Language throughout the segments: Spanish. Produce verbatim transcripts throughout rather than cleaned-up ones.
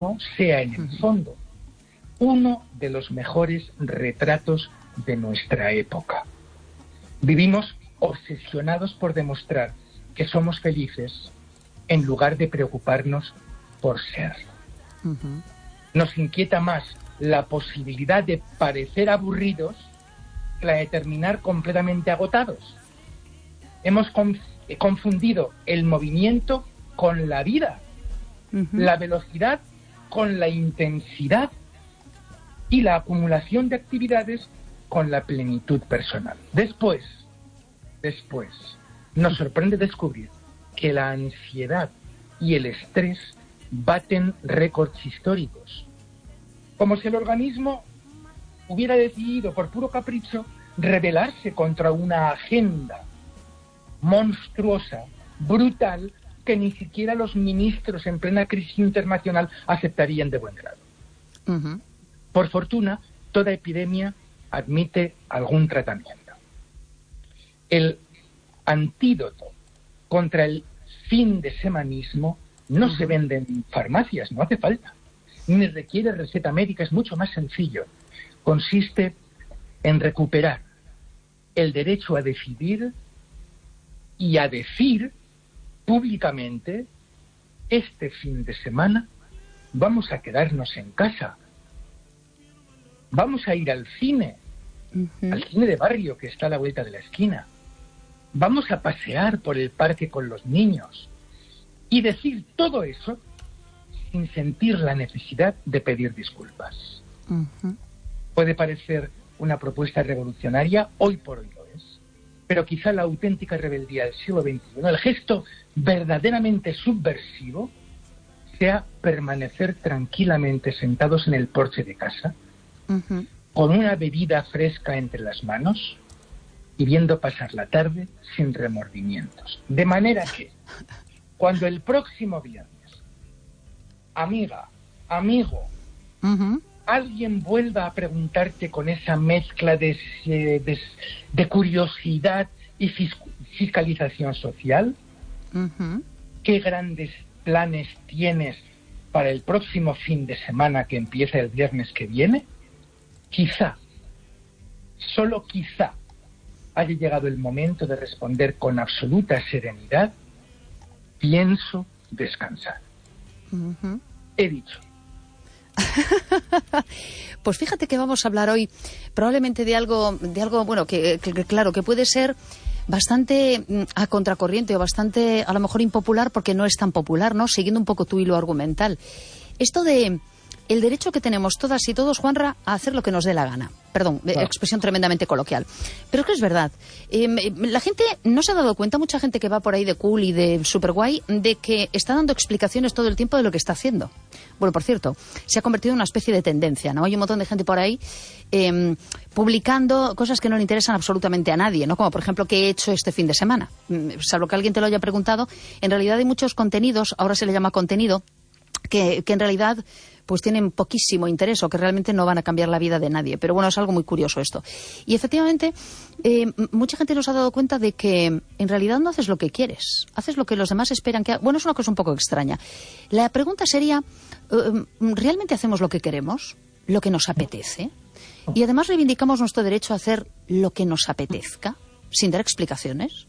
sea en el fondo uno de los mejores retratos de nuestra época. Vivimos obsesionados por demostrar que somos felices en lugar de preocuparnos por serlo. Uh-huh. Nos inquieta más la posibilidad de parecer aburridos que la de terminar completamente agotados. Hemos conf- confundido el movimiento con la vida, uh-huh. la velocidad con la intensidad y la acumulación de actividades con la plenitud personal. Después, después, nos sorprende descubrir que la ansiedad y el estrés baten récords históricos. Como si el organismo hubiera decidido, por puro capricho, rebelarse contra una agenda monstruosa, brutal, que ni siquiera los ministros en plena crisis internacional aceptarían de buen grado. Uh-huh. Por fortuna, toda epidemia admite algún tratamiento. El antídoto contra el fin de semanismo no uh-huh. se vende en farmacias, no hace falta, ni requiere receta médica, es mucho más sencillo. Consiste en recuperar el derecho a decidir y a decir públicamente: este fin de semana vamos a quedarnos en casa, vamos a ir al cine, uh-huh. al cine de barrio que está a la vuelta de la esquina, vamos a pasear por el parque con los niños, y decir todo eso sin sentir la necesidad de pedir disculpas. Uh-huh. Puede parecer una propuesta revolucionaria, hoy por hoy lo es, pero quizá la auténtica rebeldía del siglo veintiuno, el gesto verdaderamente subversivo, sea permanecer tranquilamente sentados en el porche de casa, uh-huh. con una bebida fresca entre las manos y viendo pasar la tarde sin remordimientos. De manera que, cuando el próximo viernes, amiga, amigo, uh-huh. alguien vuelva a preguntarte con esa mezcla de, de, de curiosidad y fiscalización social, uh-huh. ¿qué grandes planes tienes para el próximo fin de semana que empieza el viernes que viene? Quizá, solo quizá, haya llegado el momento de responder con absoluta serenidad: pienso descansar. Uh-huh. He dicho. Pues fíjate que vamos a hablar hoy probablemente de algo, de algo bueno, que, que, que claro, que puede ser bastante a contracorriente o bastante a lo mejor impopular porque no es tan popular, ¿no? Siguiendo un poco tu hilo argumental. Esto de el derecho que tenemos todas y todos, Juanra, a hacer lo que nos dé la gana. Perdón, ah. expresión tremendamente coloquial. Pero es que es verdad. Eh, la gente no se ha dado cuenta, mucha gente que va por ahí de cool y de super guay, de que está dando explicaciones todo el tiempo de lo que está haciendo. Bueno, por cierto, se ha convertido en una especie de tendencia, ¿no? Hay un montón de gente por ahí eh, publicando cosas que no le interesan absolutamente a nadie, ¿no? Como, por ejemplo, ¿qué he hecho este fin de semana? Salvo que alguien te lo haya preguntado, en realidad hay muchos contenidos, ahora se le llama contenido, que, que en realidad pues tienen poquísimo interés o que realmente no van a cambiar la vida de nadie. Pero bueno, es algo muy curioso esto. Y efectivamente, eh, mucha gente nos ha dado cuenta de que en realidad no haces lo que quieres, haces lo que los demás esperan que hagas. Bueno, es una cosa un poco extraña. La pregunta sería, ¿realmente hacemos lo que queremos? ¿Lo que nos apetece? Y además reivindicamos nuestro derecho a hacer lo que nos apetezca, sin dar explicaciones.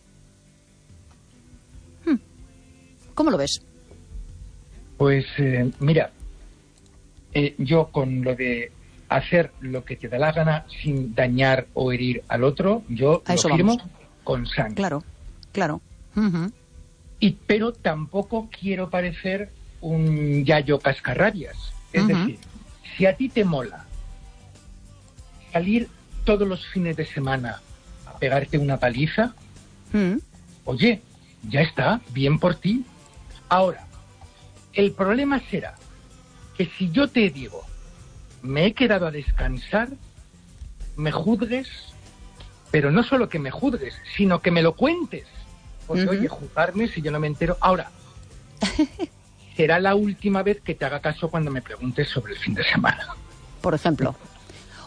Hmm. ¿Cómo lo ves? Pues eh, mira, eh, yo con lo de hacer lo que te da la gana sin dañar o herir al otro, yo a lo firmo vamos. Con sangre. Claro, claro. Uh-huh. Y, pero tampoco quiero parecer un yayo cascarrabias. Es uh-huh. decir, si a ti te mola salir todos los fines de semana a pegarte una paliza, uh-huh. oye, ya está, bien por ti. Ahora, el problema será que si yo te digo, me he quedado a descansar, me juzgues, pero no solo que me juzgues, sino que me lo cuentes. Porque, uh-huh. oye, juzgarme si yo no me entero. Ahora, será la última vez que te haga caso cuando me preguntes sobre el fin de semana. Por ejemplo.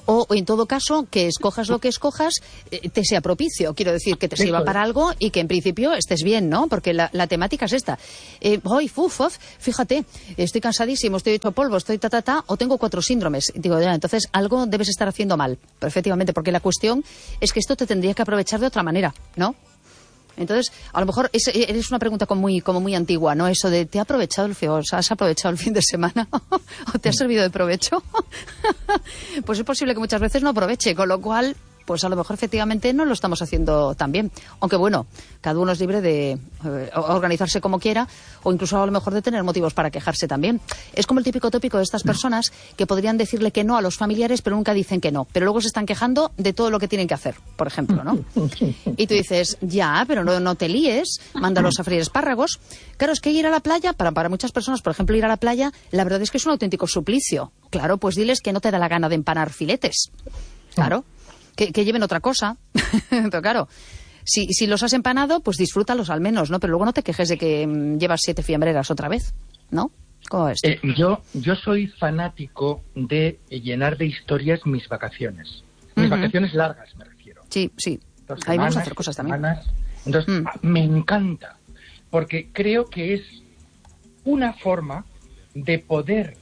O, o en todo caso, que escojas lo que escojas, eh, te sea propicio. Quiero decir, que te sirva para algo y que en principio estés bien, ¿no? Porque la, la temática es esta. Eh, hoy, uf, uf, fíjate, estoy cansadísimo, estoy hecho polvo, estoy ta, ta, ta, o tengo cuatro síndromes. Digo, ya, entonces algo debes estar haciendo mal, pero efectivamente, porque la cuestión es que esto te tendría que aprovechar de otra manera, ¿no? Entonces, a lo mejor es, es una pregunta como muy, como muy antigua, ¿no? Eso de, ¿te ha aprovechado el fin, o sea, has aprovechado el fin de semana? ¿O te ha servido de provecho? Pues es posible que muchas veces no aproveche, con lo cual, pues a lo mejor efectivamente no lo estamos haciendo tan bien. Aunque bueno, cada uno es libre de eh, organizarse como quiera, o incluso a lo mejor de tener motivos para quejarse también. Es como el típico tópico de estas personas que podrían decirle que no a los familiares, pero nunca dicen que no. Pero luego se están quejando de todo lo que tienen que hacer, por ejemplo, ¿no? Y tú dices, ya, pero no, no te líes, mándalos a freír espárragos. Claro, es que ir a la playa, para, para muchas personas, por ejemplo, ir a la playa, la verdad es que es un auténtico suplicio. Claro, pues diles que no te da la gana de empanar filetes. Claro. Que, que lleven otra cosa. Pero claro, si, si los has empanado, pues disfrútalos al menos, ¿no? Pero luego no te quejes de que mm, llevas siete fiambreras otra vez, ¿no? ¿Cómo es? Eh, yo, yo soy fanático de llenar de historias mis vacaciones. Mis uh-huh. vacaciones largas, me refiero. Sí, sí. Dos Ahí semanas, vamos a hacer cosas también. Semanas. Entonces, mm. me encanta, porque creo que es una forma de poder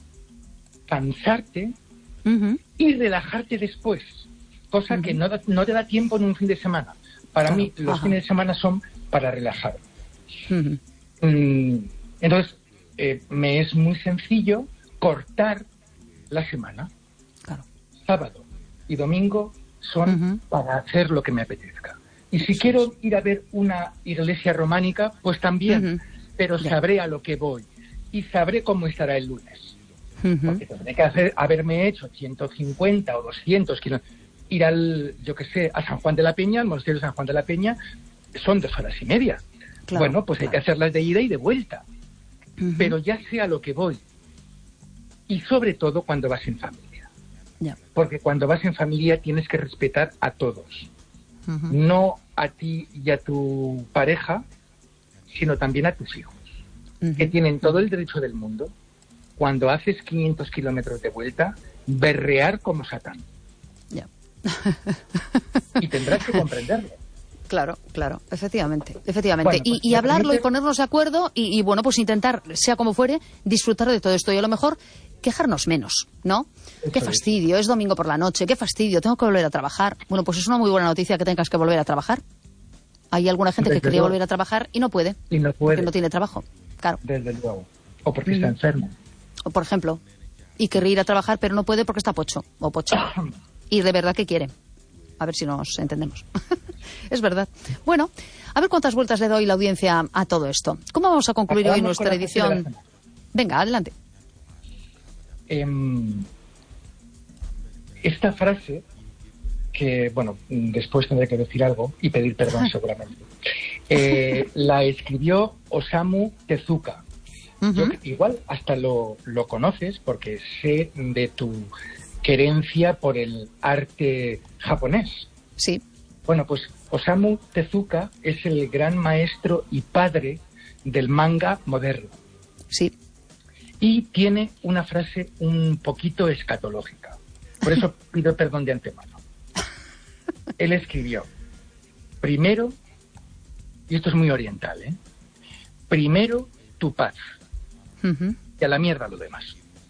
cansarte uh-huh. y relajarte después. Cosa uh-huh. que no, da, no te da tiempo en un fin de semana. Para claro. mí, los Ajá. fines de semana son para relajar. Uh-huh. Mm, entonces, eh, me es muy sencillo cortar la semana. Claro. Sábado y domingo son uh-huh. para hacer lo que me apetezca. Y si quiero ir a ver una iglesia románica, pues también. Uh-huh. Pero yeah. sabré a lo que voy. Y sabré cómo estará el lunes. Uh-huh. Porque tendré que hacer, haberme hecho ciento cincuenta o doscientos kilómetros. Ir al, yo qué sé, a San Juan de la Peña, al monasterio de San Juan de la Peña, son dos horas y media. Claro, bueno, pues claro. hay que hacerlas de ida y de vuelta. Uh-huh. Pero ya sé a lo que voy. Y sobre todo cuando vas en familia. Yeah. Porque cuando vas en familia tienes que respetar a todos. Uh-huh. No a ti y a tu pareja, sino también a tus hijos. Uh-huh. Que tienen todo el derecho del mundo, cuando haces quinientos kilómetros de vuelta, berrear como Satán. Ya. Y tendrás que comprenderlo. Claro, claro, efectivamente, efectivamente. Bueno, pues, y, y hablarlo permite... y ponernos de acuerdo y, y, bueno, pues intentar, sea como fuere, disfrutar de todo esto y a lo mejor quejarnos menos, ¿no? Eso qué fastidio, es. es domingo por la noche, qué fastidio, tengo que volver a trabajar. Bueno, pues es una muy buena noticia que tengas que volver a trabajar. Hay alguna gente Desde que quería luego. volver a trabajar y no puede, y no puede. Porque no tiene trabajo, claro. Desde luego, o porque mm. está enfermo. O por ejemplo, y querría ir a trabajar pero no puede porque está pocho o pocha. Y de verdad que quiere. A ver si nos entendemos. Es verdad. Bueno, a ver cuántas vueltas le doy la audiencia a todo esto. ¿Cómo vamos a concluir hoy nuestra edición? Venga, adelante. Eh, esta frase, que, bueno, después tendré que decir algo y pedir perdón seguramente, eh, la escribió Osamu Tezuka. Uh-huh. Yo, igual hasta lo, lo conoces porque sé de tu querencia por el arte japonés. Sí. Bueno, pues Osamu Tezuka es el gran maestro y padre del manga moderno. Sí. Y tiene una frase un poquito escatológica. Por eso pido perdón de antemano. Él escribió, primero, y esto es muy oriental, ¿eh? Primero tu paz. Uh-huh. Y a la mierda lo demás.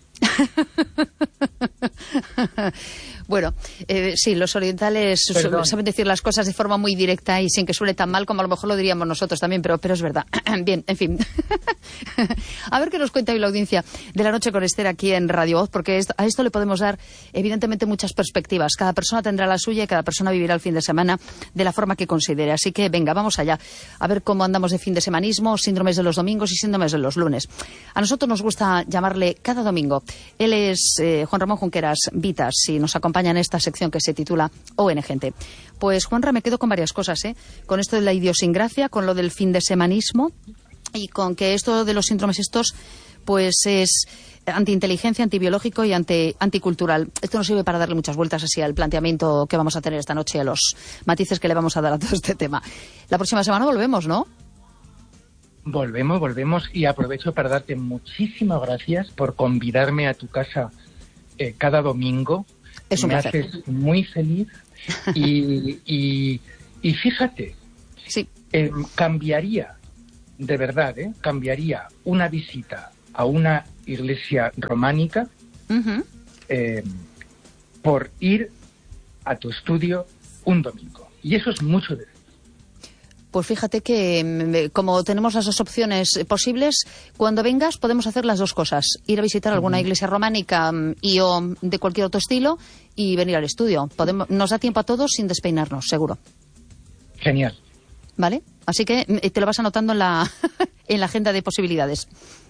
Bueno, eh, sí, los orientales Perdón. saben decir las cosas de forma muy directa y sin que suene tan mal como a lo mejor lo diríamos nosotros también, pero, pero es verdad. Bien, en fin. A ver qué nos cuenta hoy la audiencia de La Noche con Esther aquí en Radio Voz, porque esto, a esto le podemos dar evidentemente muchas perspectivas. Cada persona tendrá la suya y cada persona vivirá el fin de semana de la forma que considere. Así que venga, vamos allá. A ver cómo andamos de fin de semanismo, síndromes de los domingos y síndromes de los lunes. A nosotros nos gusta llamarle cada domingo. Él es eh, Juan Ramón Junqueras Vitas y nos acompaña en esta sección que se titula O N Gente. Pues Juanra, me quedo con varias cosas, ¿eh? Con esto de la idiosincrasia, con lo del fin de semanismo y con que esto de los síndromes estos pues es antiinteligencia, antibiológico y anti, anticultural. Esto nos sirve para darle muchas vueltas así al planteamiento que vamos a tener esta noche, a los matices que le vamos a dar a todo este tema. La próxima semana volvemos, ¿no? Volvemos, volvemos y aprovecho para darte muchísimas gracias por convidarme a tu casa eh, cada domingo. Es un me placer. haces muy feliz y, y, y fíjate, sí. eh, cambiaría, de verdad, ¿eh? cambiaría una visita a una iglesia románica Uh-huh. eh, por ir a tu estudio un domingo. Y eso es mucho de... Pues fíjate que como tenemos las dos opciones posibles, cuando vengas podemos hacer las dos cosas. Ir a visitar alguna iglesia románica y o de cualquier otro estilo y venir al estudio. Podemos, nos da tiempo a todos sin despeinarnos, seguro. Genial. ¿Vale? Así que te lo vas anotando en la, en la agenda de posibilidades.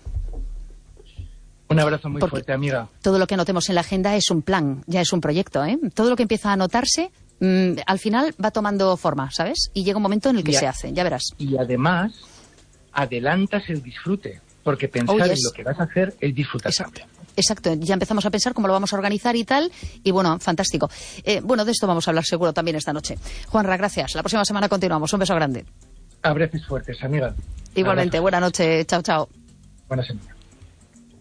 Un abrazo muy Porque fuerte, amiga. Todo lo que anotemos en la agenda es un plan, ya es un proyecto, ¿eh? Todo lo que empieza a anotarse, mmm, al final va tomando forma, ¿sabes? Y llega un momento en el que y a, se hace, ya verás. Y además, adelantas el disfrute, porque pensar oh, yes. en lo que vas a hacer es disfrutar Exacto. también. Exacto, ya empezamos a pensar cómo lo vamos a organizar y tal, y bueno, fantástico. Eh, bueno, de esto vamos a hablar seguro también esta noche. Juanra, gracias. La próxima semana continuamos. Un beso grande. Abrazos fuertes, amiga. Igualmente, Abrazos. buena noche. Chao, chao. Buena semana.